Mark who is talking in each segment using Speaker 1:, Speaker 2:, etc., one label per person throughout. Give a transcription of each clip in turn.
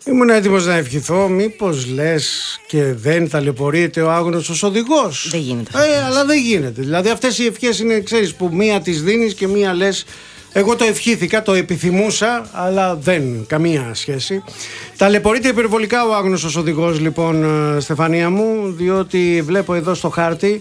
Speaker 1: Ήμουν έτοιμος να ευχηθώ, μήπως λες και δεν ταλαιπωρείται ο άγνωστος οδηγός.
Speaker 2: Δεν γίνεται.
Speaker 1: Αλλά δεν γίνεται. Δηλαδή αυτές οι ευχές είναι, ξέρεις, που μία τις δίνεις και μία λες. Εγώ το ευχήθηκα, το επιθυμούσα, αλλά δεν, καμία σχέση. Ταλαιπωρείται υπερβολικά ο άγνωστος οδηγός, λοιπόν, Στεφανία μου, διότι βλέπω εδώ στο χάρτη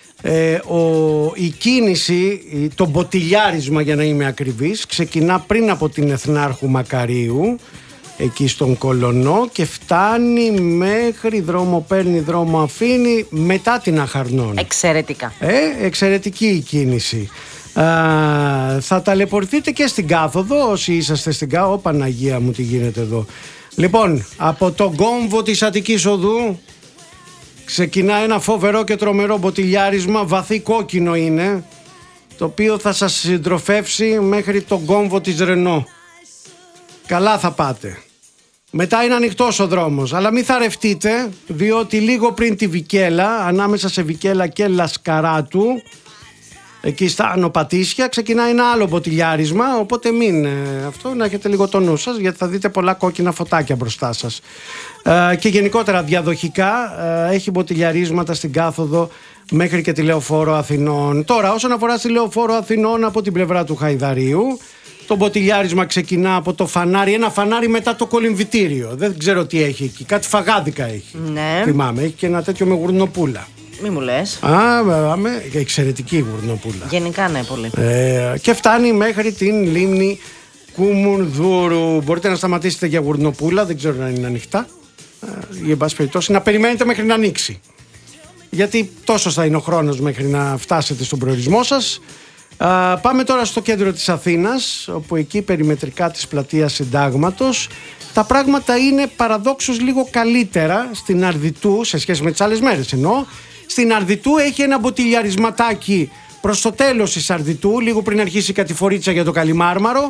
Speaker 1: η κίνηση, το μποτιλιάρισμα, για να είμαι ακριβής, ξεκινά πριν από την Εθνάρχου Μακαρίου, εκεί στον Κολονό, και φτάνει μέχρι δρόμο, παίρνει δρόμο, αφήνει, μετά την Αχαρνών.
Speaker 2: Εξαιρετικά.
Speaker 1: Εξαιρετική η κίνηση. Θα ταλαιπωρηθείτε και στην κάθοδο όσοι είσαστε στην κάθοδο. Παναγία μου, τι γίνεται εδώ. Λοιπόν, από τον κόμβο της Αττικής Οδού ξεκινά ένα φοβερό και τρομερό μποτιλιάρισμα, βαθύ κόκκινο είναι, το οποίο θα σας συντροφεύσει μέχρι τον κόμβο της Ρενό. Καλά θα πάτε. Μετά είναι ανοιχτός ο δρόμος, αλλά μην θαρευτείτε, διότι λίγο πριν τη Βικέλα, ανάμεσα σε Βικέλα και Λασκαράτου, εκεί στα Άνω Πατήσια, ξεκινάει ένα άλλο μποτιλιάρισμα, οπότε μην αυτό, να έχετε λίγο το νου σας, γιατί θα δείτε πολλά κόκκινα φωτάκια μπροστά σας. Και γενικότερα διαδοχικά έχει μποτιλιαρίσματα στην κάθοδο μέχρι και τη Λεωφόρο Αθηνών. Τώρα, όσον αφορά στη Λεωφόρο Αθηνών από την πλευρά του Χαϊδαρίου, το μποτιλιάρισμα ξεκινά από το φανάρι, ένα φανάρι μετά το κολυμβητήριο. Δεν ξέρω τι έχει εκεί, κάτι φαγάδικα έχει.
Speaker 2: Ναι.
Speaker 1: Θυμάμαι, έχει και ένα τέτοιο με γουρνοπούλα.
Speaker 2: Μη μου λες.
Speaker 1: Εξαιρετική γουρνοπούλα.
Speaker 2: Γενικά ναι, πολύ.
Speaker 1: Και φτάνει μέχρι την λίμνη Κουμουνδούρου. Μπορείτε να σταματήσετε για γουρνοπούλα, δεν ξέρω αν είναι ανοιχτά. Ή εν πάση περιπτώσει να περιμένετε μέχρι να ανοίξει. Γιατί τόσο θα είναι ο χρόνος μέχρι να φτάσετε στον προορισμό σας. Πάμε τώρα στο κέντρο της Αθήνας, όπου εκεί περιμετρικά της πλατείας Συντάγματος τα πράγματα είναι παραδόξως λίγο καλύτερα. Στην Αρδιτού, σε σχέση με τις άλλες μέρες εννοώ, στην Αρδιτού έχει ένα μποτιλιαρισματάκι προς το τέλος της Αρδιτού, λίγο πριν αρχίσει η κατηφορίτσα για το Καλιμάρμαρο.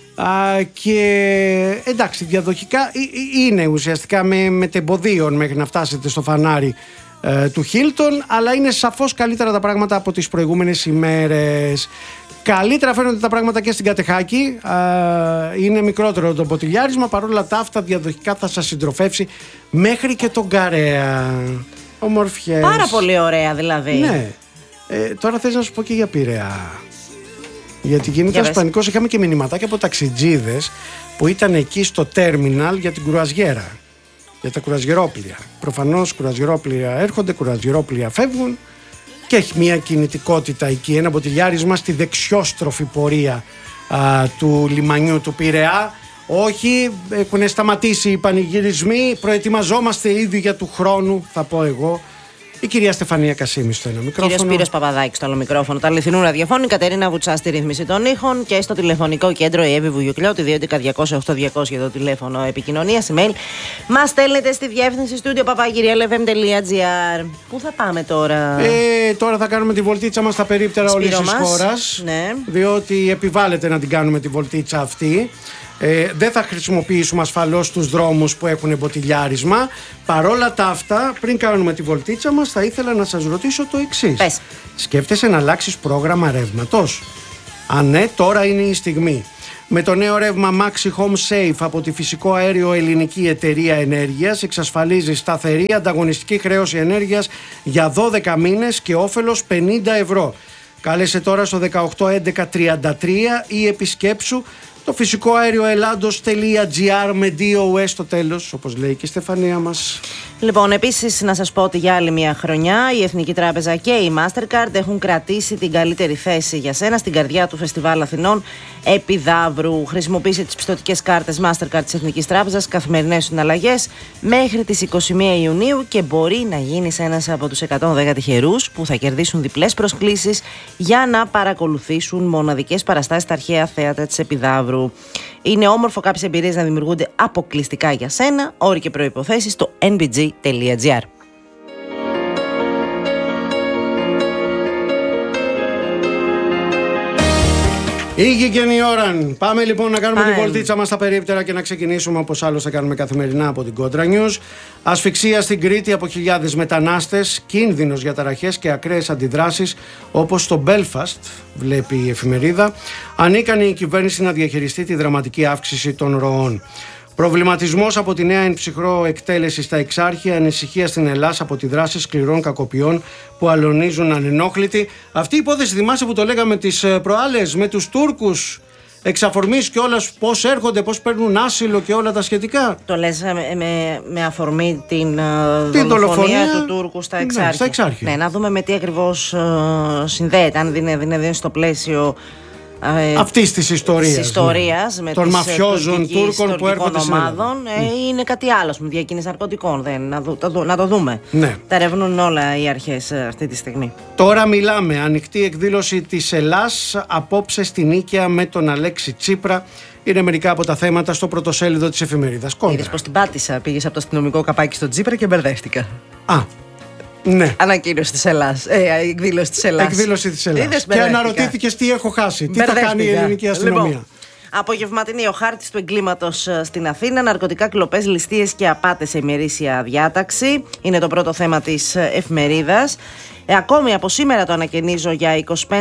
Speaker 1: Και εντάξει, διαδοχικά είναι ουσιαστικά με τεμποδίων μέχρι να φτάσετε στο φανάρι του Χίλτον, αλλά είναι σαφώς καλύτερα τα πράγματα από τις προηγούμενες ημέρες. Καλύτερα φαίνονται τα πράγματα και στην Κατεχάκη. Είναι μικρότερο το μποτιλιάρισμα, παρόλα τα αυτά διαδοχικά θα σας συντροφεύσει μέχρι και τον Καρέα. Ομορφιές.
Speaker 2: Πάρα πολύ ωραία δηλαδή.
Speaker 1: Ναι. Τώρα θες να σου πω και για Πειραιά, γιατί γίνεται ένας πανικός. Είχαμε και μηνυματάκια από ταξιτζίδες που ήταν εκεί στο τέρμιναλ για την κουραζιέρα, για τα κουραζιερόπλια. Προφανώς κουραζιερόπλια έρχονται, κουραζιερόπλια φεύγουν και έχει μια κινητικότητα εκεί, ένα μποτιλιάρισμα στη δεξιόστροφη πορεία του λιμανιού του Πειραιά. Όχι, έχουν σταματήσει οι πανηγυρισμοί, προετοιμαζόμαστε ήδη για του χρόνου, θα πω εγώ. Η κυρία Στεφανία Κασίμη στο ένα μικρόφωνο.
Speaker 2: Κύριος Σπύρος Παπαδάκης στο άλλο μικρόφωνο. Τα αληθινού ραδιοφώνου. Η Κατερίνα Βουτσά στη ρύθμιση των ήχων. Και στο τηλεφωνικό κέντρο η Εύη Βουγιουκλιώτη 211-200-8200 για το τηλέφωνο επικοινωνίας. Email. Μας στέλνετε στη διεύθυνση studio@papagirialfm.gr. Πού θα πάμε τώρα?
Speaker 1: Τώρα θα κάνουμε τη βολτίτσα μας στα περίπτερα όλης της χώρας.
Speaker 2: Ναι.
Speaker 1: Διότι επιβάλλεται να την κάνουμε τη βολτίτσα αυτή. Δεν θα χρησιμοποιήσουμε ασφαλώς τους δρόμους που έχουν μποτιλιάρισμα. Παρόλα τα αυτά, πριν κάνουμε τη βολτίτσα μας, θα ήθελα να σας ρωτήσω το εξής.
Speaker 2: Πες.
Speaker 1: Σκέφτεσαι να αλλάξεις πρόγραμμα ρεύματος? Αν ναι, τώρα είναι η στιγμή. Με το νέο ρεύμα Maxi Home Safe από τη Φυσικό Αέριο Ελληνική Εταιρεία Ενέργειας εξασφαλίζει σταθερή ανταγωνιστική χρέωση ενέργειας για 12 μήνες και όφελος 50 ευρώ. Κάλεσε τώρα στο 181133 ή επισκέψου το φυσικό αέριο Ελλάδος.gr με DOS στο τέλος, όπως λέει και η Στεφανία μας.
Speaker 2: Λοιπόν, επίσης να σας πω ότι για άλλη μια χρονιά η Εθνική Τράπεζα και η Mastercard έχουν κρατήσει την καλύτερη θέση για σένα στην καρδιά του Φεστιβάλ Αθηνών Επιδαύρου. Χρησιμοποίησε τις πιστωτικές κάρτες Mastercard της Εθνικής Τράπεζας, καθημερινές συναλλαγές μέχρι τις 21 Ιουνίου και μπορεί να γίνεις ένας από τους 110 τυχερούς που θα κερδίσουν διπλές προσκλήσεις για να παρακολουθήσουν μοναδικές παραστάσεις στα αρχαία θέατρα της Επιδαύρου. Είναι όμορφο κάποιες εμπειρίες να δημιουργούνται αποκλειστικά για σένα. Όροι και προϋποθέσεις στο nbg.gr.
Speaker 1: Ήγηκε η ώρα. Πάμε λοιπόν να κάνουμε τη βολτίτσα μας στα περίπτερα και να ξεκινήσουμε όπως άλλωστε κάνουμε καθημερινά από την Contra News. Ασφυξία στην Κρήτη από χιλιάδες μετανάστες, κίνδυνος για ταραχές και ακραίες αντιδράσεις όπως στο Belfast, βλέπει η εφημερίδα. Ανίκανη η κυβέρνηση να διαχειριστεί τη δραματική αύξηση των ροών. Προβληματισμός από τη νέα εν ψυχρό εκτέλεση στα Εξάρχεια, ανησυχία στην Ελλάδα από τη δράση σκληρών κακοποιών που αλωνίζουν ανενόχλητοι. Αυτή η υπόθεση, θυμάσαι που το λέγαμε τις προάλλες με τους Τούρκους εξαφορμής και όλα, πώς έρχονται, πώς παίρνουν άσυλο και όλα τα σχετικά.
Speaker 2: Το λες με αφορμή την δολοφονία του Τούρκου στα Εξάρχεια.
Speaker 1: Ναι, στα Εξάρχεια.
Speaker 2: Ναι, να δούμε με τι ακριβώς συνδέεται, αν είναι στο πλαίσιο
Speaker 1: αυτής της ιστορίας,
Speaker 2: ναι. Με
Speaker 1: των μαφιόζων Τούρκων που έρχονται στην
Speaker 2: ομάδων, είναι κάτι άλλο, με διακίνηση ναρκωτικών. Να το δούμε.
Speaker 1: Ναι.
Speaker 2: Τα ερευνούν όλα οι αρχές αυτή τη στιγμή.
Speaker 1: Τώρα μιλάμε. Ανοιχτή εκδήλωση της Ελλάς απόψε στην Νίκαια με τον Αλέξη Τσίπρα. Είναι μερικά από τα θέματα στο πρωτοσέλιδο της εφημερίδας.
Speaker 2: Είδες πως την πάτησα, πήγες από το αστυνομικό καπάκι στο Τσίπρα και μπερδεύτηκα.
Speaker 1: Ναι.
Speaker 2: Ανακοίνωση της Ελλάς. Εκδήλωση της Ελλάς.
Speaker 1: Εκδήλωση της Ελλάς. Και αναρωτήθηκες τι έχω χάσει. Τι θα κάνει η ελληνική αστυνομία.
Speaker 2: Λοιπόν, απογευματινή ο χάρτης του εγκλήματος στην Αθήνα. Ναρκωτικά, κλοπές, ληστείες και απάτες σε ημερήσια διάταξη. Είναι το πρώτο θέμα της εφημερίδας. Ακόμη από σήμερα το ανακαινίζω για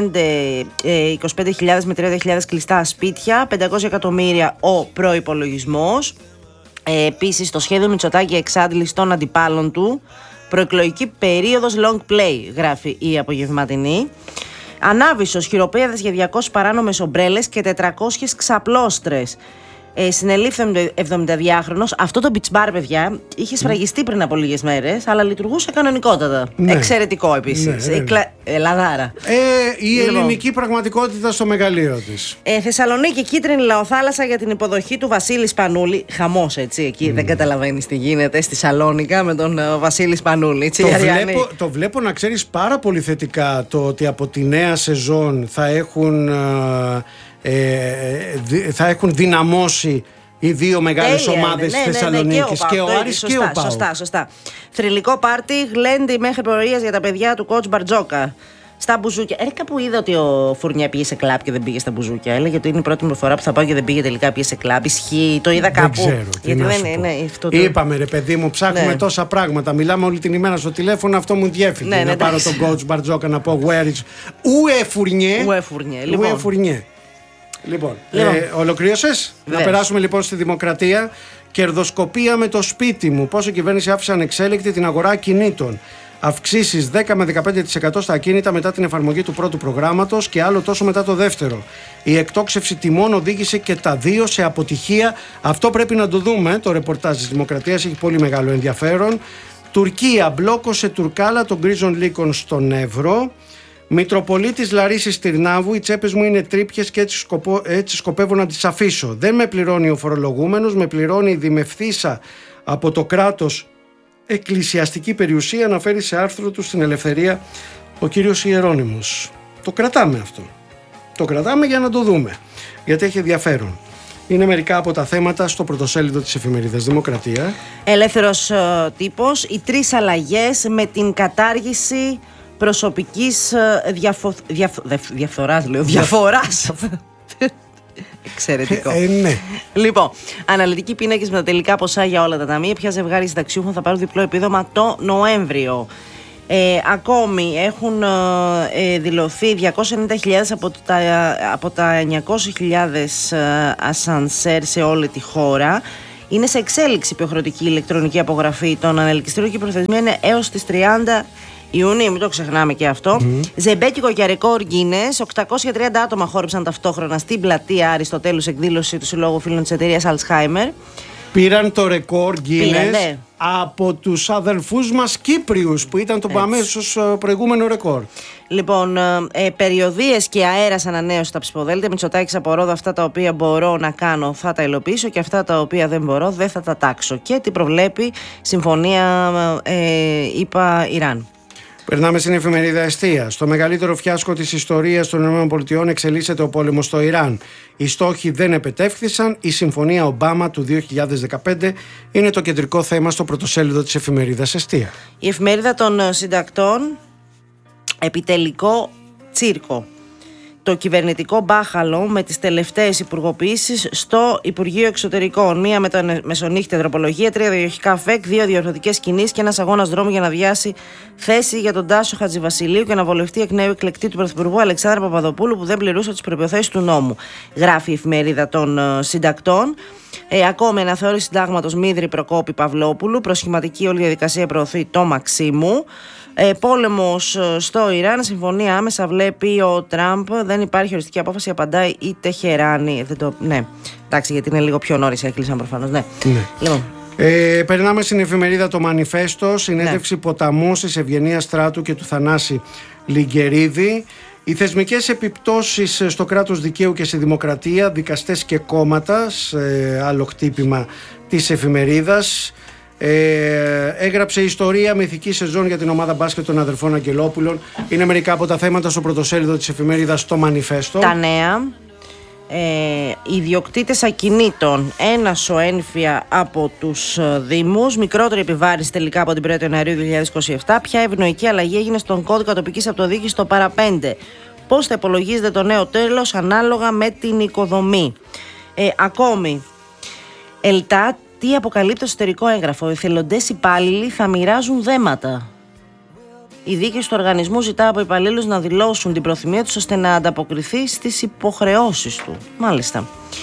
Speaker 2: 25.000 με 30.000 κλειστά σπίτια. 500 εκατομμύρια ο προϋπολογισμός. Επίσης το σχέδιο Μητσοτάκη εξάντληση των αντιπάλων του. Προεκλογική περίοδος long play, γράφει η απογευματινή. Ανάβησος, χειροπέδες για 200 παράνομες ομπρέλες και 400 ξαπλώστρες. Συνελήφθη 72χρονος. Αυτό το beach bar, παιδιά, είχε σφραγιστεί πριν από λίγες μέρες, αλλά λειτουργούσε κανονικότατα. Ναι. Εξαιρετικό επίσης. Ναι. Λαδάρα.
Speaker 1: Η ελληνική πραγματικότητα στο μεγαλείο της.
Speaker 2: Θεσσαλονίκη, κίτρινη λαοθάλασσα για την υποδοχή του Βασίλη Σπανούλη. Χαμός, έτσι, εκεί. Δεν καταλαβαίνεις τι γίνεται στη Σαλόνικα με τον Βασίλη Σπανούλη. Έτσι,
Speaker 1: το βλέπω να ξέρεις πάρα πολύ θετικά το ότι από τη νέα σεζόν θα έχουν δυναμώσει οι δύο μεγάλες ομάδες της Θεσσαλονίκης, και ο Άρης και ο ΠΑΟΚ.
Speaker 2: Σωστά. Θρυλικό πάρτι, γλέντι μέχρι προορίας για τα παιδιά του coach Μπαρτζόκα. Στα μπουζούκια. Κάπου είδα ότι ο Φουρνιέ πήγε σε κλαμπ και δεν πήγε στα μπουζούκια. Έλεγε ότι είναι η πρώτη φορά που θα πάω και δεν πήγε τελικά, πήγε σε κλαμπ. Ισχύει, το είδα κάπου.
Speaker 1: Δεν ξέρω.
Speaker 2: Γιατί δεν είναι αυτό.
Speaker 1: Είπαμε, ρε παιδί μου, ψάχνουμε τόσα πράγματα. Μιλάμε όλη την ημέρα στο τηλέφωνο, αυτό μου διέφυγε. Να πάρω τον coach Μπαρτζόκα να πω where is. Ουε Φουρνιέ. Λοιπόν, ολοκλήρωσες. Να περάσουμε λοιπόν στη Δημοκρατία. Κερδοσκοπία με το σπίτι μου. Πώς η κυβέρνηση άφησε ανεξέλεκτη την αγορά ακινήτων. Αυξήσεις 10 με 15% στα ακίνητα μετά την εφαρμογή του πρώτου προγράμματος και άλλο τόσο μετά το δεύτερο. Η εκτόξευση τιμών οδήγησε και τα δύο σε αποτυχία. Αυτό πρέπει να το δούμε. Το ρεπορτάζ της Δημοκρατίας έχει πολύ μεγάλο ενδιαφέρον. Τουρκία μπλόκωσε τουρκάλα των γκρίζων λύκων στον Εύρο. Μητροπολίτης Λαρίσης Τυρνάβου, οι τσέπες μου είναι τρύπιες και έτσι σκοπεύω να τις αφήσω. Δεν με πληρώνει ο φορολογούμενος, με πληρώνει η δημευθύσα από το κράτος εκκλησιαστική περιουσία, αναφέρει σε άρθρο του στην Ελευθερία ο κύριος Ιερώνυμος. Το κρατάμε αυτό. Το κρατάμε για να το δούμε, γιατί έχει ενδιαφέρον. Είναι μερικά από τα θέματα στο πρωτοσέλιδο της εφημερίδας Δημοκρατία.
Speaker 2: Ελεύθερος τύπος, οι 3 αλλαγές με την κατάργηση προσωπικής διαφοράς. Εξαιρετικό.
Speaker 1: Ναι.
Speaker 2: Λοιπόν, αναλυτικοί πίνακες με τα τελικά ποσά για όλα τα ταμεία. Ποια ζευγάρι συνταξιούχων θα πάρουν διπλό επίδομα το Νοέμβριο. Ακόμη έχουν δηλωθεί 290.000 από τα 900.000 ασανσέρ σε όλη τη χώρα. Είναι σε εξέλιξη η υποχρεωτική ηλεκτρονική απογραφή των ανελκυστήριων και η προθεσμία είναι έως τις 30 Ιουνίου, μην το ξεχνάμε και αυτό. Ζεμπέκικο για ρεκόρ Guinness. 830 άτομα χόρεψαν ταυτόχρονα στην πλατεία Αριστοτέλους, εκδήλωση του Συλλόγου Φίλων της εταιρείας Alzheimer.
Speaker 1: Πήραν το ρεκόρ Guinness από τους αδελφούς μας Κύπριους που ήταν το αμέσως προηγούμενο ρεκόρ.
Speaker 2: Λοιπόν, περιοδίες και αέρας ανανέωση στα ψηφοδέλτια. Μητσοτάκης απορρόδω, αυτά τα οποία μπορώ να κάνω θα τα υλοποιήσω και αυτά τα οποία δεν μπορώ δεν θα τα τάξω. Και τι προβλέπει συμφωνία ΗΠΑ-Ιράν.
Speaker 1: Περνάμε στην εφημερίδα Εστία. Στο μεγαλύτερο φιάσκο της ιστορίας των ΗΠΑ εξελίσσεται ο πόλεμος στο Ιράν. Οι στόχοι δεν επετεύχθησαν. Η συμφωνία Ομπάμα του 2015 είναι το κεντρικό θέμα στο πρωτοσέλιδο της εφημερίδας Εστία.
Speaker 2: Η εφημερίδα των συντακτών, επιτελικό τσίρκο. Το κυβερνητικό μπάχαλο με τις τελευταίες υπουργοποιήσεις στο Υπουργείο Εξωτερικών. Μία με το μεσονύχτη τροπολογία, 3 διοχικά ΦΕΚ, 2 διορθωτικές κινήσεις και ένας αγώνας δρόμου για να βιάσει θέση για τον Τάσο Χατζηβασιλείου και να βολευτεί εκ νέου εκλεκτή του Πρωθυπουργού Αλεξάνδρα Παπαδοπούλου που δεν πληρούσε τις προϋποθέσεις του νόμου. Γράφει η εφημερίδα των συντακτών. Ακόμη αναθεώρηση συντάγματος Μίδρη Προκόπη Παυλόπουλου. Προσχηματική όλη διαδικασία προωθεί το Μαξίμου. Πόλεμος στο Ιράν. Συμφωνία άμεσα βλέπει ο Τραμπ. Δεν υπάρχει οριστική απόφαση. Απαντάει η Τεχεράνη. Ναι, εντάξει, γιατί είναι λίγο πιο νωρίς. Έκλεισαν προφανώς. Ναι. Λοιπόν.
Speaker 1: Περνάμε στην εφημερίδα Το Μανιφέστο. Συνέντευξη ποταμός της Ευγενίας Στράτου και του Θανάση Λιγκερίδη. Οι θεσμικές επιπτώσεις στο κράτος δικαίου και στη δημοκρατία, δικαστές και κόμματα, άλλο χτύπημα της εφημερίδας. Έγραψε ιστορία με ηθική σεζόν για την ομάδα μπάσκετ των αδερφών Αγγελόπουλων. Είναι μερικά από τα θέματα στο πρωτοσέλιδο της εφημερίδας Το Μανιφέστο.
Speaker 2: Τα νέα. Ιδιοκτήτες ακινήτων, ένασο ένφια από τους Δήμους, μικρότερη επιβάρυνση τελικά από την 1η Ιανουαρίου 2027. Ποια ευνοϊκή αλλαγή έγινε στον κώδικα τοπικής αυτοδιοίκησης στο παραπέντε? Πώς θα υπολογίζεται το νέο τέλος ανάλογα με την οικοδομή? Ακόμη, ΕΛΤΑ, τι αποκαλύπτει το εσωτερικό έγγραφο? Οι εθελοντές υπάλληλοι θα μοιράζουν δέματα. Η διοίκηση του οργανισμού ζητά από υπαλλήλους να δηλώσουν την προθυμία τους ώστε να ανταποκριθεί στις υποχρεώσεις του. Μάλιστα.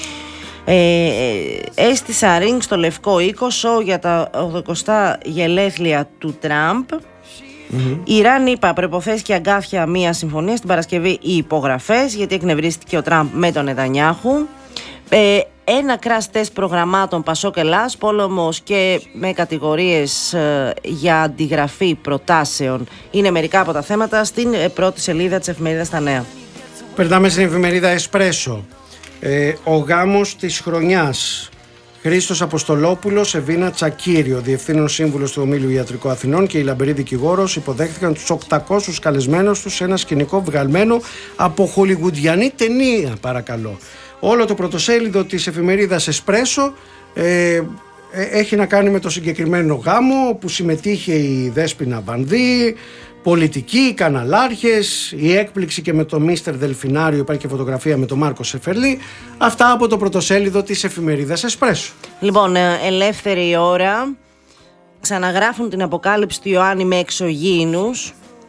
Speaker 2: Έστησα ring στο Λευκό Οίκο, σοου για τα 80 γελέθλια του Τραμπ. Ιράν, είπα, προϋποθέσεις και αγκάθια μια συμφωνία. Στην Παρασκευή οι υπογραφές, γιατί εκνευρίστηκε ο Τραμπ με τον Νετανιάχου. Ένα crash test προγραμμάτων Πασόκ Ελλάς, πόλεμος και με κατηγορίες για αντιγραφή προτάσεων. Είναι μερικά από τα θέματα στην πρώτη σελίδα της εφημερίδας Τα Νέα.
Speaker 1: Περνάμε στην εφημερίδα Εσπρέσο. Ο γάμος της χρονιάς. Χρήστος Αποστολόπουλος, Εβίνα Τσακύριο, διευθύνων σύμβουλος του Ομίλου Ιατρικού Αθηνών, και η λαμπερή δικηγόρος υποδέχθηκαν τους 800 καλεσμένους τους σε ένα σκηνικό βγαλμένο από χολιγουντιανή ταινία, παρακαλώ. Όλο το πρωτοσέλιδο της εφημερίδας Εσπρέσο έχει να κάνει με το συγκεκριμένο γάμο που συμμετείχε η Δέσποινα Βανδύ, πολιτικοί, καναλάρχες, η έκπληξη και με το Μίστερ Δελφινάριο, υπάρχει και φωτογραφία με τον Μάρκο Σεφερλή. Αυτά από το πρωτοσέλιδο της εφημερίδας Εσπρέσο.
Speaker 2: Λοιπόν, ελεύθερη ώρα. Ξαναγράφουν την αποκάλυψη του Ιωάννη με εξωγήινους.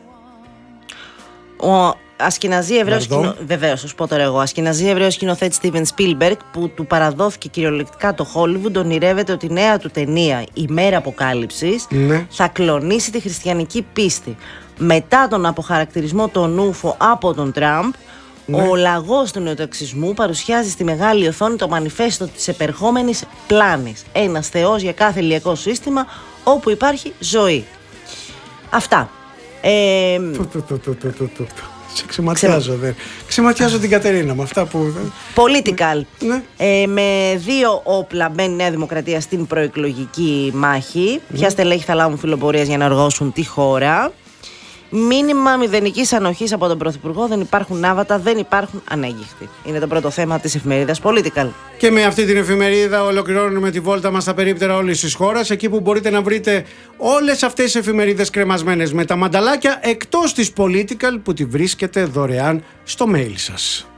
Speaker 2: Ο Ασκηναζή Εβραίος σκηνοθέτη Στίβεν Σπίλμπεργκ, που του παραδόθηκε κυριολεκτικά το Χόλιβουντ, ονειρεύεται ότι η νέα του ταινία «Η Μέρα Αποκάλυψης» θα κλονίσει τη χριστιανική πίστη. Μετά τον αποχαρακτηρισμό των ούφο από τον Τραμπ, ο λαγός του νεοταξισμού παρουσιάζει στη μεγάλη οθόνη το μανιφέστο της επερχόμενης πλάνης. Ένας θεός για κάθε ηλιακό σύστημα όπου υπάρχει ζωή. Αυτά.
Speaker 1: Ξεματιάζω την Κατερίνα με αυτά που...
Speaker 2: Political. Με δύο όπλα μπαίνει η Νέα Δημοκρατία στην προεκλογική μάχη. Ποια στελέχη θα λάβουν φιλοπορίες για να οργώσουν τη χώρα? Μήνυμα μηδενικής ανοχής από τον Πρωθυπουργό. Δεν υπάρχουν άβατα, δεν υπάρχουν ανέγγιχτοι. Είναι το πρώτο θέμα της εφημερίδας Political.
Speaker 1: Και με αυτή την εφημερίδα ολοκληρώνουμε τη βόλτα μας στα περίπτερα όλης της χώρας. Εκεί που μπορείτε να βρείτε όλες αυτές τις εφημερίδες κρεμασμένες με τα μανταλάκια, εκτός της Political που τη βρίσκετε δωρεάν στο mail σας.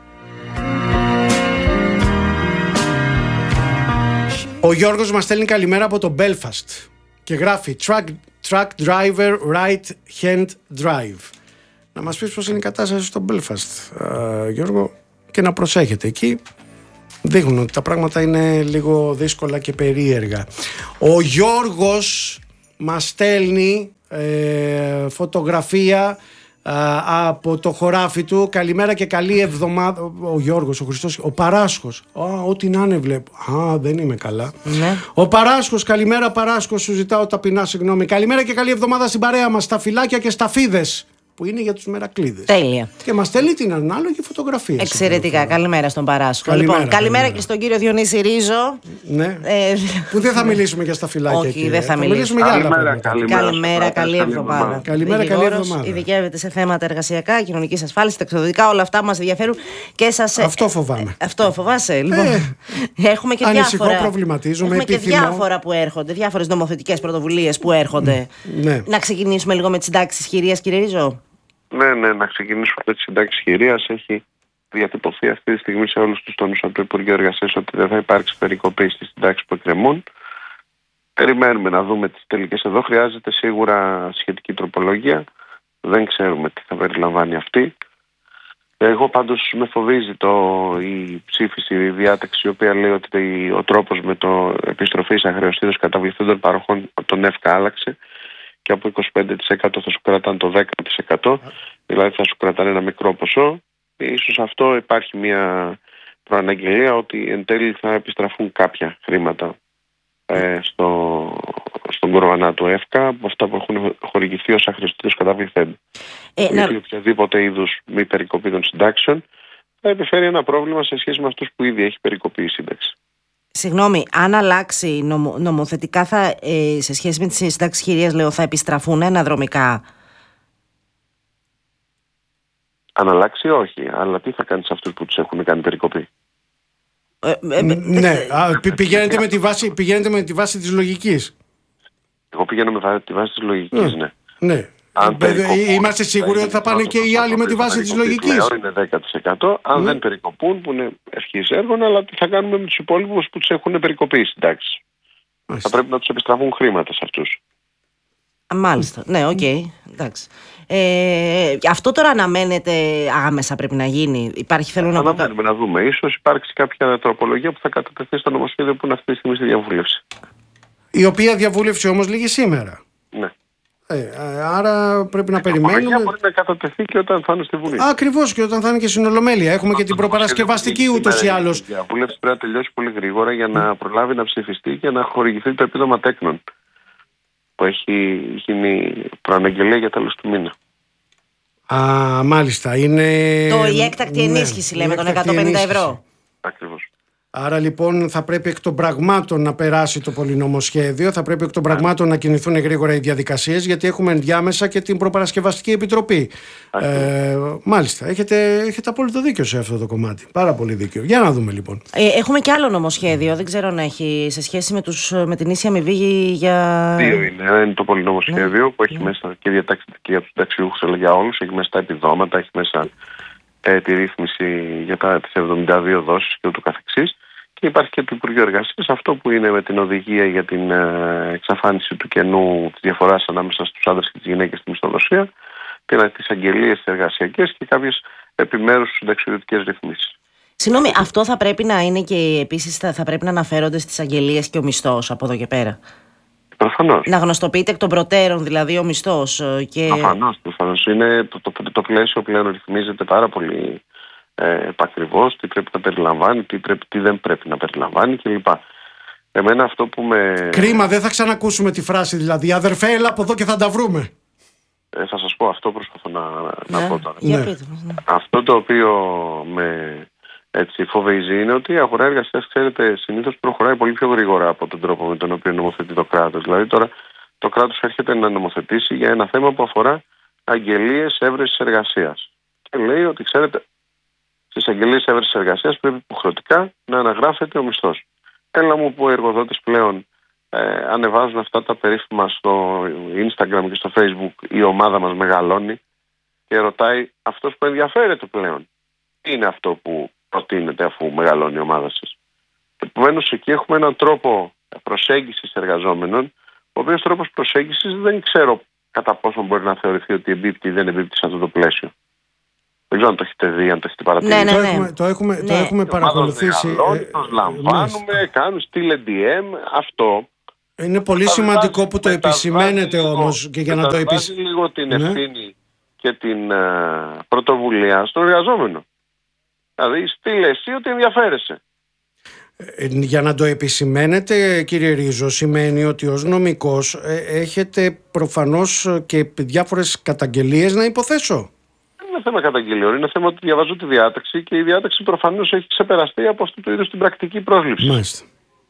Speaker 1: Ο Γιώργος μας στέλνει καλημέρα από το Belfast και γράφει Truck driver right hand drive. Να μας πεις πώς είναι η κατάσταση στο Belfast, Γιώργο, και να προσέχετε εκεί. Δείχνουν ότι τα πράγματα είναι λίγο δύσκολα και περίεργα. Ο Γιώργος μας στέλνει φωτογραφία από το χωράφι του. Καλημέρα και καλή εβδομάδα. Ο Γιώργος, ο Χριστός, ο Παράσχος. Ό,τι να είναι βλέπω. Δεν είμαι καλά.
Speaker 2: Ναι.
Speaker 1: Ο Παράσχος, καλημέρα Παράσχος, σου ζητάω ταπεινά συγγνώμη. Καλημέρα και καλή εβδομάδα στην παρέα μας, στα φυλάκια και στα φίδες, που είναι για τους μερακλείδες.
Speaker 2: Τέλεια.
Speaker 1: Και μας στέλνει την ανάλογη φωτογραφία.
Speaker 2: Εξαιρετικά. Καλημέρα στον Παράσχο. Καλημέρα και στον κύριο Διονύση Ρίζο.
Speaker 1: Ναι. Που δεν θα μιλήσουμε για στα φυλάκια.
Speaker 2: Όχι, δεν θα μιλήσουμε
Speaker 1: για άλλα
Speaker 2: πράγματα. Καλημέρα, καλή εβδομάδα.
Speaker 1: Καλημέρα, καλή εβδομάδα.
Speaker 2: Ειδικεύεται σε θέματα εργασιακά, κοινωνικής ασφάλισης, ταξιδιωτικά, όλα αυτά μας ενδιαφέρουν και σας.
Speaker 1: Αυτό φοβάμαι.
Speaker 2: Αυτό φοβάσαι. Λοιπόν, έχουμε και
Speaker 1: ανησυχώ,
Speaker 2: διάφορα.
Speaker 1: προβληματίζομαι.
Speaker 2: Έχουμε και διάφορα που έρχονται, διάφορες νομοθετικές πρωτοβουλίες που έρχονται.
Speaker 1: Ναι.
Speaker 2: Να ξεκινήσουμε λίγο με τις συντάξεις χειρίας, κύριε Ρίζο.
Speaker 3: Ναι, να ξεκινήσουμε με τις συντάξεις χειρίας. Έχει διατυπωθεί αυτή τη στιγμή σε όλους τους τόνους από το Υπουργείο Εργασίας ότι δεν θα υπάρξει περικοπή στις συντάξεις που εκκρεμούν. Περιμένουμε να δούμε τις τελικές εδώ. Χρειάζεται σίγουρα σχετική τροπολογία. Δεν ξέρουμε τι θα περιλαμβάνει αυτή. Εγώ πάντως με φοβίζει η ψήφιση, η διάταξη η οποία λέει ότι ο τρόπος με το επιστροφής αχρεωστήτως καταβληθέντων παροχών τον ΕΦΚΑ άλλαξε και από 25% θα σου κρατάνε το 10%, δηλαδή θα σου κρατάνε ένα μικρό ποσό. Ίσως αυτό υπάρχει μια προαναγγελία ότι εν τέλει θα επιστραφούν κάποια χρήματα στον κορβανά του ΕΦΚΑ από αυτά που έχουν χορηγηθεί ως αχρεωστήτως καταβληθέντων. Γιατί οποιαδήποτε είδους μη περικοπή των συντάξεων θα επιφέρει ένα πρόβλημα σε σχέση με αυτούς που ήδη έχει περικοπεί η σύνταξη.
Speaker 2: Συγγνώμη, αν αλλάξει νομοθετικά σε σχέση με τις συντάξεις χειρίας, λέω, θα επιστραφούν αναδρομικά?
Speaker 3: Αν αλλάξει, όχι. Αλλά τι θα κάνει σε αυτούς που τους έχουν κάνει περικοπή?
Speaker 1: Ναι, πηγαίνετε με τη βάση της λογικής.
Speaker 3: Εγώ πηγαίνω με τη βάση της λογικής, ναι.
Speaker 1: Ναι. Είμαστε σίγουροι ότι θα πάνε και οι άλλοι με τη βάση της λογικής.
Speaker 3: Είναι 10%. Αν δεν περικοπούν, που είναι ευχής έργων, αλλά τι θα κάνουμε με τους υπόλοιπους που τους έχουν περικοπεί οι συντάξεις? Θα πρέπει να τους επιστραφούν χρήματα σε αυτούς.
Speaker 2: Μάλιστα. Ναι, οκ. Εντάξει. Αυτό τώρα αναμένεται άμεσα, πρέπει να γίνει?
Speaker 3: Αναμένουμε να δούμε. Ίσως υπάρξει κάποια τροπολογία που θα κατατεθεί στο νομοσχέδιο που είναι αυτή τη στιγμή στη διαβούλευση.
Speaker 1: Η οποία διαβούλευση όμως λήγει σήμερα.
Speaker 3: Ναι.
Speaker 1: Άρα πρέπει να περιμένουμε.
Speaker 3: Η μπορεί να κατατεθεί και όταν θα είναι στη Βουλή.
Speaker 1: Ακριβώς, και όταν θα είναι και στην Ολομέλεια. Έχουμε και την προπαρασκευαστική ούτως ή άλλως.
Speaker 3: Η διαβούλευση πρέπει να τελειώσει πολύ γρήγορα για να προλάβει να ψηφιστεί και να χορηγηθεί το επίδομα τέκνων που έχει γίνει προαναγγελία για τέλος του μήνα.
Speaker 1: Μάλιστα. Είναι
Speaker 2: η έκτακτη ενίσχυση, λέμε, των 150 ευρώ.
Speaker 3: Ακριβώς.
Speaker 1: Άρα λοιπόν θα πρέπει εκ των πραγμάτων να περάσει το πολυνομοσχέδιο, θα πρέπει εκ των πραγμάτων να κινηθούν γρήγορα οι διαδικασίες, γιατί έχουμε ενδιάμεσα και την προπαρασκευαστική επιτροπή. Μάλιστα, έχετε απόλυτο δίκιο σε αυτό το κομμάτι. Πάρα πολύ δίκιο. Για να δούμε λοιπόν.
Speaker 2: Έχουμε και άλλο νομοσχέδιο, δεν ξέρω αν έχει σε σχέση με την ίση αμοιβή για...
Speaker 3: Δύο είναι. Ένα είναι το πολυνομοσχέδιο που έχει μέσα και διατάξει και για τους συνταξιούχους, αλλά για όλους. Έχει μέσα τα επιδόματα, έχει μέσα τη ρύθμιση για τις 72 δόσεις και ούτω καθεξής. Και υπάρχει και το Υπουργείο Εργασίας, αυτό που είναι με την οδηγία για την εξαφάνιση του κενού της διαφοράς ανάμεσα στους άντρες και τις γυναίκες στη μισθοδοσία, τις αγγελίες εργασιακές και κάποιες επιμέρους συνταξιοδοτικές ρυθμίσεις.
Speaker 2: Συγγνώμη, αυτό θα πρέπει να είναι και επίσης θα πρέπει να αναφέρονται στις αγγελίες και ο μισθός από εδώ και πέρα?
Speaker 3: Προφανώς.
Speaker 2: Να γνωστοποιείται εκ των προτέρων δηλαδή ο μισθός και...
Speaker 3: Προφανώς. Είναι το πλαίσιο πλέον ρυθμίζεται πάρα πολύ επακριβώς, τι πρέπει να περιλαμβάνει, τι δεν πρέπει να περιλαμβάνει κλπ. Εμένα αυτό που με...
Speaker 1: Κρίμα, δεν θα ξανακούσουμε τη φράση δηλαδή «Αδερφέ, έλα από εδώ και θα τα βρούμε».
Speaker 3: Θα σας πω, αυτό προσπαθώ να πω τώρα.
Speaker 2: Ναι.
Speaker 3: Αυτό το οποίο με φοβίζει είναι ότι η αγορά εργασίας, ξέρετε, συνήθως προχωράει πολύ πιο γρήγορα από τον τρόπο με τον οποίο νομοθετεί το κράτος. Δηλαδή τώρα το κράτος έρχεται να νομοθετήσει για ένα θέμα που αφορά αγγελίες έβρεσης εργασίας. Και λέει ότι, ξέρετε, στις αγγελίες έβρεσης εργασίας πρέπει υποχρεωτικά να αναγράφεται ο μισθός. Έλα μου που οι εργοδότες πλέον ανεβάζουν αυτά τα περίφημα στο Instagram και στο Facebook, η ομάδα μας μεγαλώνει, και ρωτάει αυτός που ενδιαφέρεται πλέον τι είναι αυτό που προτείνεται αφού μεγαλώνει η ομάδα σας. Επομένως εκεί έχουμε έναν τρόπο προσέγγισης εργαζόμενων, ο οποίος τρόπος προσέγγισης δεν ξέρω κατά πόσο μπορεί να θεωρηθεί ότι εμπίπτει ή δεν εμπίπτει σε αυτό το πλαίσιο. Δεν ξέρω αν το έχετε δει, αν το έχετε παρατηρήσει.
Speaker 2: Ναι.
Speaker 1: Το έχουμε παρακολουθήσει.
Speaker 3: Τους λαμβάνουμε, κάνουν στείλε DM, αυτό.
Speaker 1: Είναι πολύ σημαντικό που το επισημαίνετε όμως, και για να το
Speaker 3: επισημαίνετε λίγο την ευθύνη και την πρωτοβουλία στον εργαζόμενο. Δηλαδή στείλε εσύ ότι ενδιαφέρεσαι.
Speaker 1: Για να το επισημαίνετε, κύριε Ρίζο, σημαίνει ότι ως νομικός έχετε προφανώς και διάφορες καταγγελίες να υποθέσω.
Speaker 3: Δεν είναι θέμα καταγγελιών, είναι θέμα ότι διαβάζω τη διάταξη και η διάταξη προφανώς έχει ξεπεραστεί από αυτού του είδους την πρακτική πρόσληψη.
Speaker 1: Μάλιστα.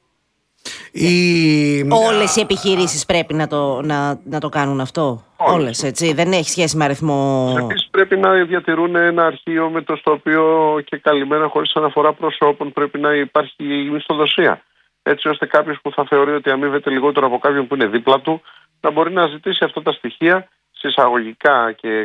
Speaker 2: Όλες οι επιχειρήσεις πρέπει να το κάνουν αυτό. Όλες, έτσι. Δεν έχει σχέση με αριθμό.
Speaker 3: Επίσης πρέπει να διατηρούν ένα αρχείο με το στο οποίο και καλυμμένα χωρίς αναφορά προσώπων πρέπει να υπάρχει η μισθοδοσία. Έτσι ώστε κάποιος που θα θεωρεί ότι αμείβεται λιγότερο από κάποιον που είναι δίπλα του να μπορεί να ζητήσει αυτά τα στοιχεία συσσαγωγικά και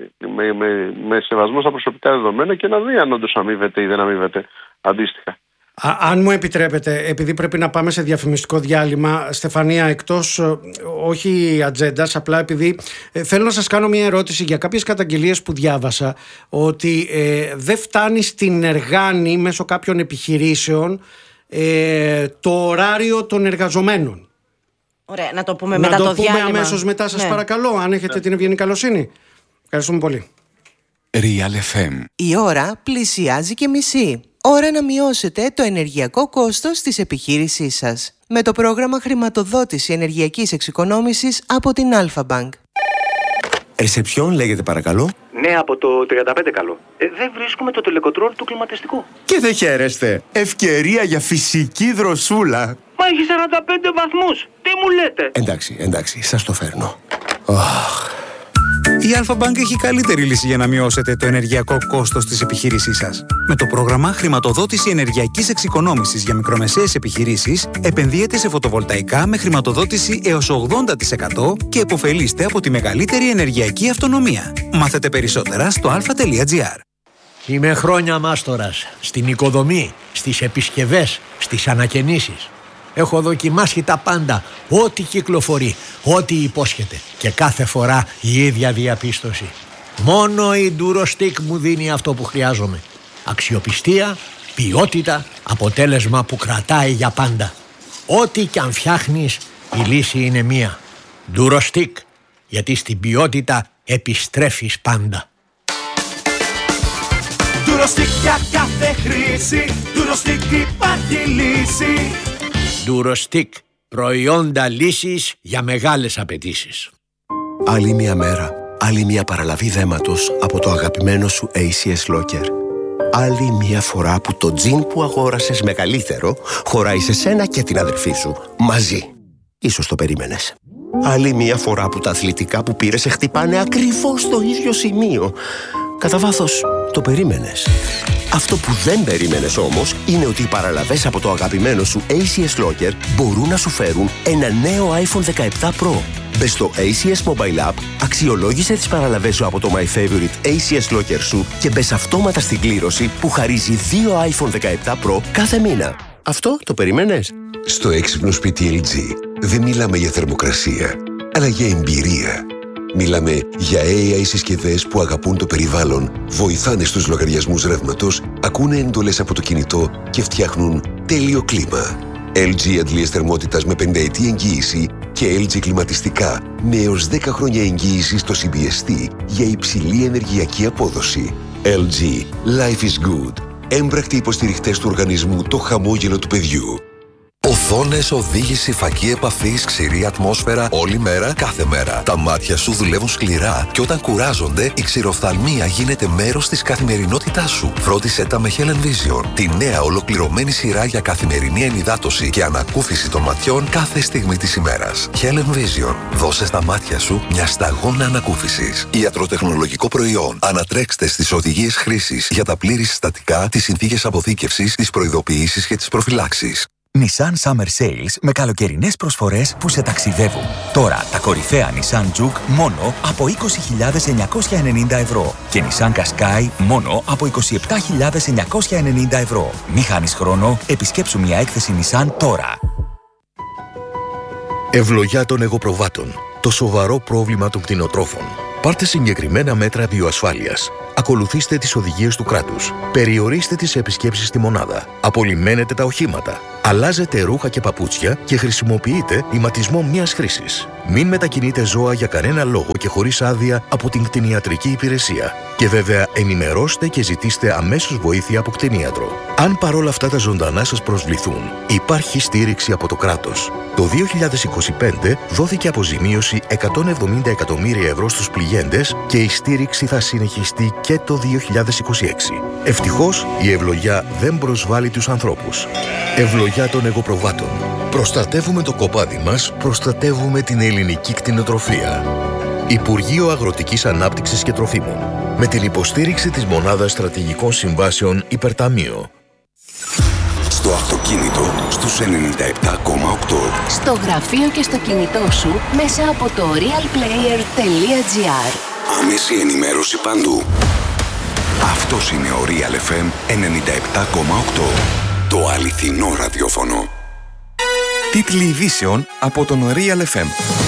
Speaker 3: με σεβασμό στα προσωπικά δεδομένα και να δει αν όντως αμείβεται ή δεν αμείβεται αντίστοιχα.
Speaker 1: Αν μου επιτρέπετε, επειδή πρέπει να πάμε σε διαφημιστικό διάλειμμα, Στεφανία, εκτός όχι ατζέντας, απλά επειδή θέλω να σας κάνω μια ερώτηση για κάποιες καταγγελίες που διάβασα, ότι δεν φτάνει στην Εργάνη μέσω κάποιων επιχειρήσεων το ωράριο των εργαζομένων.
Speaker 2: Ωραία, να το πούμε μετά το διάλειμμα. Να το πούμε
Speaker 1: αμέσως μετά, σας παρακαλώ, αν έχετε την ευγενή καλοσύνη. Ευχαριστούμε πολύ.
Speaker 4: Real FM.
Speaker 5: Η ώρα πλησιάζει και μισή. Ώρα να μειώσετε το ενεργειακό κόστος της επιχείρησής σας με το πρόγραμμα χρηματοδότηση ενεργειακής εξοικονόμησης από την Alpha Bank.
Speaker 6: Ρεσεψιόν λέγεται παρακαλώ.
Speaker 7: Ναι, από το 35 καλό. Δεν βρίσκουμε το τελεκοτρόλ του κλιματιστικού.
Speaker 6: Και δεν χαίρεστε. Ευκαιρία για φυσική δροσούλα.
Speaker 7: Μα έχει 45 βαθμούς. Τι μου λέτε?
Speaker 6: Εντάξει, σας το φέρνω.
Speaker 4: Η Alpha Bank έχει καλύτερη λύση για να μειώσετε το ενεργειακό κόστος της επιχείρησής σας. Με το πρόγραμμα χρηματοδότηση ενεργειακής εξοικονόμησης για μικρομεσαίες επιχειρήσεις, επενδύετε σε φωτοβολταϊκά με χρηματοδότηση έως 80% και επωφελείστε από τη μεγαλύτερη ενεργειακή αυτονομία. Μάθετε περισσότερα στο alpha.gr.
Speaker 8: Είμαι χρόνια μάστορας στην οικοδομή, στις επισκευές, στις ανακαινήσεις. Έχω δοκιμάσει τα πάντα, ό,τι κυκλοφορεί, ό,τι υπόσχεται. Και κάθε φορά η ίδια διαπίστωση. Μόνο η Durostec μου δίνει αυτό που χρειάζομαι. Αξιοπιστία, ποιότητα, αποτέλεσμα που κρατάει για πάντα. Ό,τι κι αν φτιάχνεις, η λύση είναι μία. Durostec, γιατί στην ποιότητα επιστρέφεις πάντα.
Speaker 9: Durostec για κάθε χρήση, Durostec υπάρχει λύση.
Speaker 8: Durostec, προϊόντα λύσης για μεγάλες απαιτήσεις.
Speaker 6: Άλλη μια μέρα, άλλη μια παραλαβή δέματος από το αγαπημένο σου ACS Locker. Άλλη μια φορά που το τζιν που αγόρασες μεγαλύτερο χωράει σε σένα και την αδερφή σου, μαζί. Ίσως το περίμενες. Άλλη μια φορά που τα αθλητικά που πήρες σε χτυπάνε ακριβώς στο ίδιο σημείο. Κατά βάθος, το περίμενες. Αυτό που δεν περίμενες όμως είναι ότι οι παραλαβές από το αγαπημένο σου ACS Locker μπορούν να σου φέρουν ένα νέο iPhone 17 Pro. Μπες στο ACS Mobile App, αξιολόγησε τις παραλαβές σου από το My Favorite ACS Locker σου και μπες αυτόματα στην κλήρωση που χαρίζει 2 iPhone 17 Pro κάθε μήνα. Αυτό το περίμενες?
Speaker 10: Στο έξυπνο σπίτι LG δεν μιλάμε για θερμοκρασία, αλλά για εμπειρία. Μιλάμε για AI συσκευές που αγαπούν το περιβάλλον, βοηθάνε στους λογαριασμούς ρεύματος, ακούνε εντολές από το κινητό και φτιάχνουν τέλειο κλίμα. LG αντλίες θερμότητας με 50 ετή εγγύηση και LG κλιματιστικά με έως 10 χρόνια εγγύηση στο CBST για υψηλή ενεργειακή απόδοση. LG. Life is good. Έμπρακτοι υποστηριχτές του οργανισμού Το Χαμόγελο του Παιδιού.
Speaker 11: Οθόνες, οδήγηση, φακή επαφής, ξηρή ατμόσφαιρα, όλη μέρα, κάθε μέρα. Τα μάτια σου δουλεύουν σκληρά και όταν κουράζονται, η ξηροφθαλμία γίνεται μέρος της καθημερινότητάς σου. Φρόντισέ τα με Helen Vision, τη νέα ολοκληρωμένη σειρά για καθημερινή ενυδάτωση και ανακούφιση των ματιών κάθε στιγμή της ημέρας. Helen Vision, δώσε στα μάτια σου μια σταγόνα ανακούφισης. Ιατροτεχνολογικό προϊόν. Ανατρέξτε στις οδηγίες χρήσης για τα πλήρη συστατικά, τις συνθήκες αποθήκευσης, τις προειδοποιήσεις και τις προφυλάξεις.
Speaker 12: Nissan Summer Sales με καλοκαιρινές προσφορές που σε ταξιδεύουν. Τώρα τα κορυφαία Nissan Juke μόνο από 20.990 ευρώ και Nissan Qashqai μόνο από 27.990 ευρώ. Μη χάνεις χρόνο, επισκέψου μια έκθεση Nissan τώρα.
Speaker 13: Ευλογιά των εγωπροβάτων. Το σοβαρό πρόβλημα των κτηνοτρόφων. Πάρτε συγκεκριμένα μέτρα βιοασφάλειας. Ακολουθήστε τις οδηγίες του κράτους. Περιορίστε τις επισκέψεις στη μονάδα. Απολυμμένετε τα οχήματα. Αλλάζετε ρούχα και παπούτσια και χρησιμοποιείτε ηματισμό μιας χρήσης. Μην μετακινείτε ζώα για κανένα λόγο και χωρίς άδεια από την κτηνιατρική υπηρεσία. Και βέβαια ενημερώστε και ζητήστε αμέσως βοήθεια από κτηνίατρο. Αν παρόλα αυτά τα ζωντανά σας προσβληθούν, υπάρχει στήριξη από το κράτος. Το 2025 δόθηκε αποζημίωση 170 εκατομμύρια ευρώ στους πληγέντες και η στήριξη θα συνεχιστεί και το 2026. Ευτυχώς η ευλογιά δεν προσβάλλει τους ανθρώπους. Ευλογιά των εγωπροβάτων. Προστατεύουμε το κοπάδι μας, προστατεύουμε την ελληνική κτηνοτροφία. Υπουργείο Αγροτικής Ανάπτυξης και Τροφίμων. Με την υποστήριξη της Μονάδας Στρατηγικών Συμβάσεων Υπερταμείο.
Speaker 10: Στο αυτοκίνητο στους 97,8.
Speaker 14: Στο γραφείο και στο κινητό σου μέσα από το realplayer.gr.
Speaker 10: Άμεση ενημέρωση παντού. Αυτός είναι ο Real FM 97,8.
Speaker 15: Το αληθινό ραδιόφωνο.
Speaker 16: Τίτλοι ειδήσεων από τον Real FM.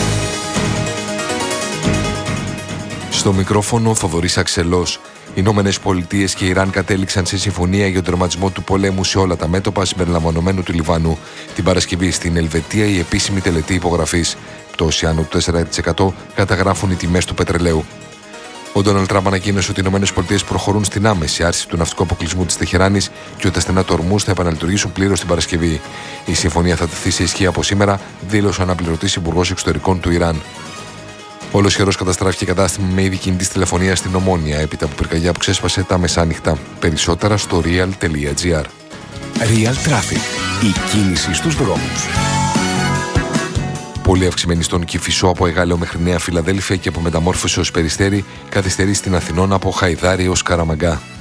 Speaker 17: Στο μικρόφωνο Θοδωρής Αξελός. Οι Ηνωμένες Πολιτείες και Ιράν κατέληξαν σε συμφωνία για τον τερματισμό του πολέμου σε όλα τα μέτωπα συμπεριλαμβανομένου του Λιβάνου. Την Παρασκευή στην Ελβετία η επίσημη τελετή υπογραφής. Πτώση άνω του 4% καταγράφουν οι τιμές του πετρελαίου. Ο Ντόναλντ Τραμπ ανακοίνωσε ότι οι ΗΠΑ προχωρούν στην άμεση άρση του ναυτικού αποκλεισμού της Τεχεράνης και ότι τα στενά του Ορμούζ θα επαναλειτουργήσουν πλήρως την Παρασκευή. Η συμφωνία θα τεθεί σε ισχύ από σήμερα, δήλωσε ο αναπληρωτής υπουργός εξωτερικών του Ιράν. Ολοσχερός καταστράφηκε κατάστημα με είδη κινητής τηλεφωνίας στην Ομόνια, έπειτα από πυρκαγιά που ξέσπασε τα μεσάνυχτα. Περισσότερα στο real.gr.
Speaker 15: Real Traffic. Η κίνηση στους δρόμους.
Speaker 17: Πολύ αυξημένη στον Κηφισό από Εγάλεο μέχρι Νέα Φιλαδέλφια και από Μεταμόρφωση ως Περιστέρι, καθυστερεί στην Αθηνών από Χαϊδάρι ως Καραμαγκά.